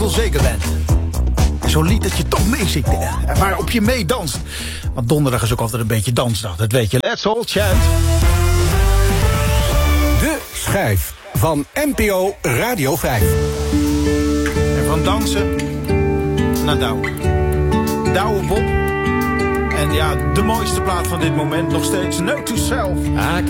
gevoel zeker bent. Zo'n lied dat je toch meezingt en waarop je meedanst. Want donderdag is ook altijd een beetje dansdag, dat weet je. Let's all chant. De schijf van NPO Radio 5. En van dansen naar Douwe. Douwe Bob. En ja, de mooiste plaat van dit moment nog steeds. Note to Self.